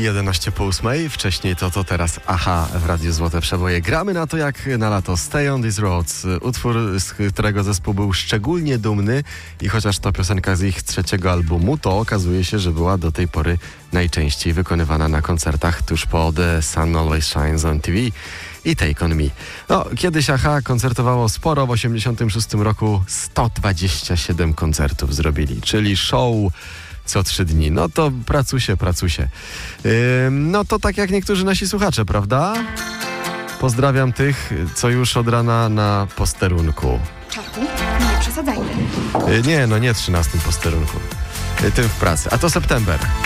11 po 8. Wcześniej to teraz Aha w Radiu Złote Przeboje. Gramy na to jak na lato. Stay on these roads. Utwór, z którego zespół był szczególnie dumny i chociaż to piosenka z ich trzeciego albumu, to okazuje się, że była do tej pory najczęściej wykonywana na koncertach tuż po The Sun Always Shines on TV i Take On Me. No, kiedyś Aha koncertowało sporo. W 1986 roku 127 koncertów zrobili, czyli show co 3 dni. No to pracusie. No to tak jak niektórzy nasi słuchacze, prawda? Pozdrawiam tych, co już od rana na posterunku. Czarku, nie przesadzajmy. Nie 13 posterunku. Tym w pracy. A to September.